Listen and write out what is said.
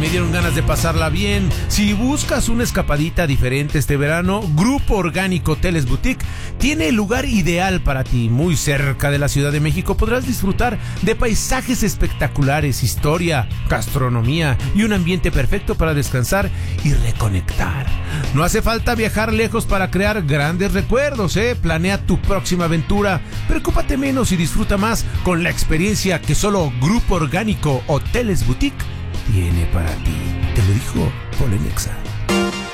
dieron ganas de pasarla bien. Si buscas una escapadita diferente este verano, Grupo Orgánico Hoteles Boutique tiene el lugar ideal para ti. Muy cerca de la Ciudad de México podrás disfrutar de paisajes espectaculares, historia, gastronomía y un ambiente perfecto para descansar y reconectar. No hace falta viajar lejos para crear grandes recuerdos, Planea tu próxima aventura. Preocúpate menos y disfruta más con la experiencia que solo Grupo Orgánico Hoteles Boutique tiene para ti. Te lo dijo Polenexa.